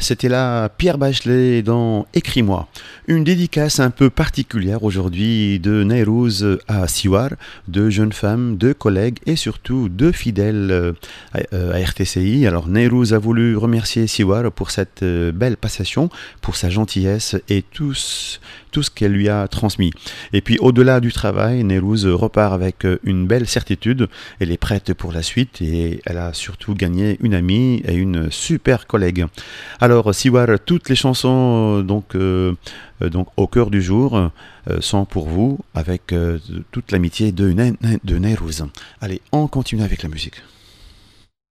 C'était là Pierre Bachelet dans Écris-moi. Une dédicace un peu particulière aujourd'hui de Nairouz à Siwar, deux jeunes femmes, deux collègues et surtout deux fidèles à RTCI. Alors Nairouz a voulu remercier Siwar pour cette belle passation, pour sa gentillesse et tout ce qu'elle lui a transmis. Et puis au-delà du travail, Nairouz repart avec une belle certitude. Elle est prête pour la suite et elle a surtout gagné une amie et une super collègue. Alors, Siwar, toutes les chansons donc au cœur du jour sont pour vous avec toute l'amitié de Nairouz. Allez, on continue avec la musique.